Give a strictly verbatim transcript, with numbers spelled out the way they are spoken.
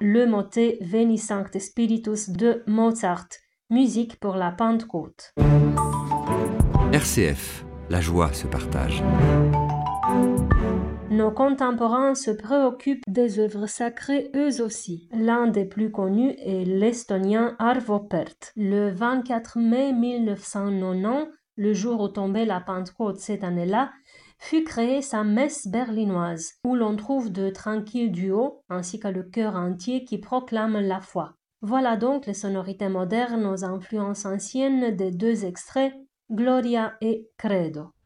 le motet Veni Sancte Spiritus de Mozart, musique pour la Pentecôte. R C F, la joie se partage. Nos contemporains se préoccupent des œuvres sacrées eux aussi. L'un des plus connus est l'estonien Arvo Pärt. Le vingt-quatre mai mille neuf cent quatre-vingt-dix, le jour où tombait la Pentecôte cette année-là, fut créée sa messe berlinoise, où l'on trouve de tranquilles duos ainsi que le chœur entier qui proclame la foi. Voilà donc les sonorités modernes aux influences anciennes des deux extraits, Gloria et Credo.